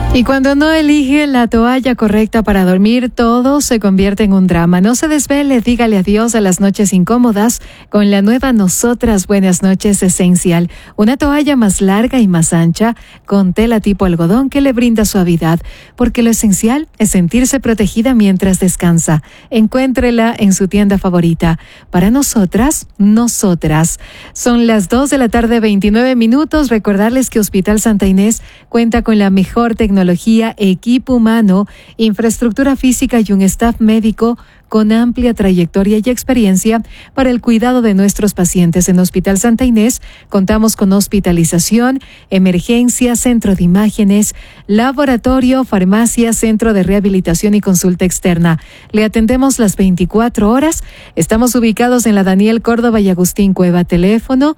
Y cuando no elige la toalla correcta para dormir, todo se convierte en un drama. No se desvele, dígale adiós a las noches incómodas con la nueva Nosotras Buenas Noches Esencial. Una toalla más larga y más ancha, con tela tipo algodón que le brinda suavidad, porque lo esencial es sentirse protegida mientras descansa. Encuéntrela en su tienda favorita. Para nosotras. Son las 2:29 p.m. Recordarles que Hospital Santa Inés cuenta con la mejor tecnología, equipo humano, infraestructura física y un staff médico con amplia trayectoria y experiencia para el cuidado de nuestros pacientes. En Hospital Santa Inés contamos con hospitalización, emergencia, centro de imágenes, laboratorio, farmacia, centro de rehabilitación y consulta externa. Le atendemos las 24 horas. Estamos ubicados en la Daniel Córdoba y Agustín Cueva. Teléfono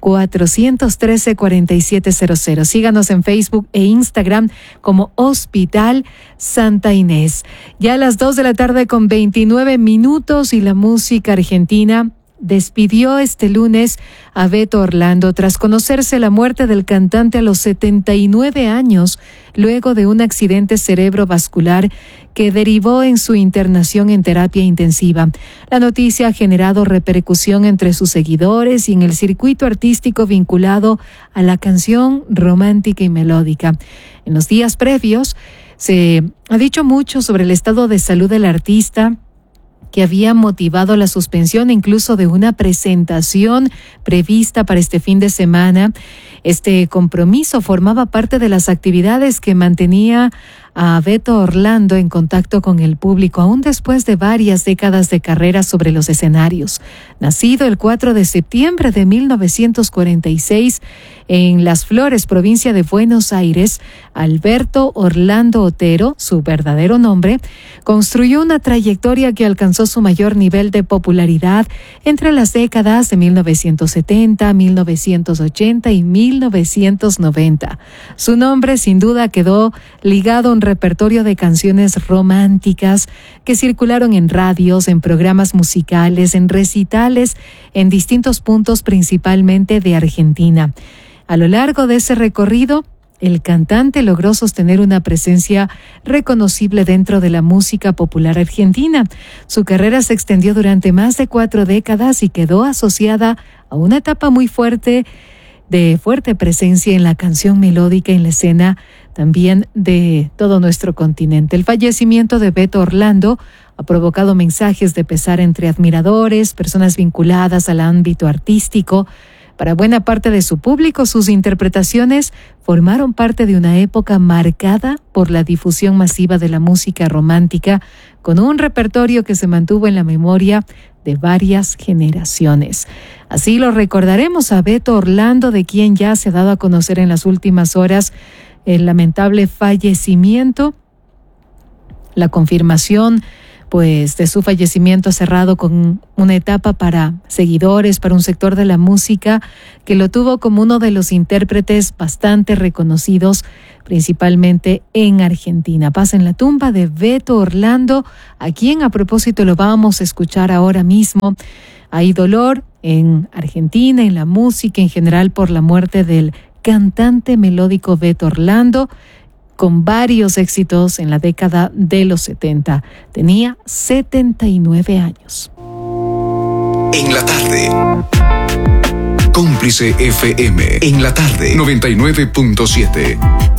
413-4700. Síganos en Facebook e Instagram como Hospital Santa Inés. Ya a las 2:29 p.m. y la música argentina despidió este lunes a Beto Orlando tras conocerse la muerte del cantante a los 79 años, luego de un accidente cerebrovascular que derivó en su internación en terapia intensiva. La noticia ha generado repercusión entre sus seguidores y en el circuito artístico vinculado a la canción romántica y melódica. En los días previos se ha dicho mucho sobre el estado de salud del artista, que había motivado la suspensión incluso de una presentación prevista para este fin de semana. Este compromiso formaba parte de las actividades que mantenía a Beto Orlando en contacto con el público, aún después de varias décadas de carrera sobre los escenarios. Nacido el 4 de septiembre de 1946 en Las Flores, provincia de Buenos Aires, Alberto Orlando Otero, su verdadero nombre, construyó una trayectoria que alcanzó su mayor nivel de popularidad entre las décadas de 1970, 1980 y 1990. Su nombre sin duda quedó ligado a un repertorio de canciones románticas que circularon en radios, en programas musicales, en recitales, en distintos puntos principalmente de Argentina. A lo largo de ese recorrido, el cantante logró sostener una presencia reconocible dentro de la música popular argentina. Su carrera se extendió durante más de 4 décadas y quedó asociada a una etapa muy fuerte, de fuerte presencia en la canción melódica en la escena también de todo nuestro continente. El fallecimiento de Beto Orlando ha provocado mensajes de pesar entre admiradores, personas vinculadas al ámbito artístico. Para buena parte de su público, sus interpretaciones formaron parte de una época marcada por la difusión masiva de la música romántica, con un repertorio que se mantuvo en la memoria de varias generaciones. Así lo recordaremos a Beto Orlando, de quien ya se ha dado a conocer en las últimas horas el lamentable fallecimiento. La confirmación de su fallecimiento ha cerrado con una etapa para seguidores, para un sector de la música que lo tuvo como uno de los intérpretes bastante reconocidos, principalmente en Argentina. Paz en la tumba de Beto Orlando, a quien a propósito lo vamos a escuchar ahora mismo. Hay dolor en Argentina, en la música en general, por la muerte del cantante melódico Beto Orlando, con varios éxitos en la década de los 70. Tenía 79 años. En la tarde. Cómplice FM. En la tarde. 99.7.